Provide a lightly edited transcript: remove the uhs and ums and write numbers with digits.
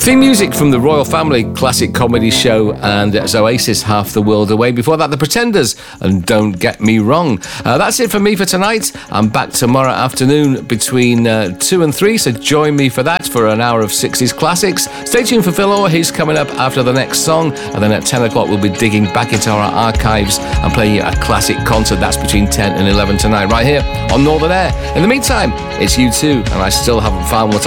Theme music from the Royal Family classic comedy show, and it's Oasis, Half the World Away. Before that, The Pretenders and Don't Get Me Wrong. That's it for me for tonight. I'm back tomorrow afternoon between 2 and 3, so join me for that, for an hour of 60s classics. Stay tuned for Phil Orr. He's coming up after the next song, and then at 10 o'clock we'll be digging back into our archives and playing you a classic concert. That's between 10 and 11 tonight, right here on Northern Air. In the meantime, it's U2, and I still haven't found what